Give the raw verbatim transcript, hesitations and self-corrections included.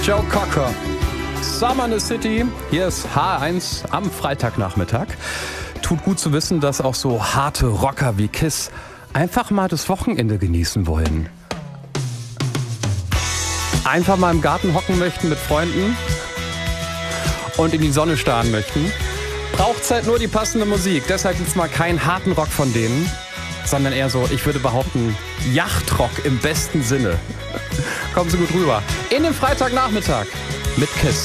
Joe Cocker, Summer in the City. Hier ist H eins am Freitagnachmittag. Tut gut zu wissen, dass auch so harte Rocker wie Kiss einfach mal das Wochenende genießen wollen. Einfach mal im Garten hocken möchten mit Freunden und in die Sonne starren möchten. Braucht's halt nur die passende Musik. Deshalb gibt's mal keinen harten Rock von denen, sondern eher so, ich würde behaupten, Yachtrock im besten Sinne. Kommen Sie gut rüber. In den Freitagnachmittag mit Kiss.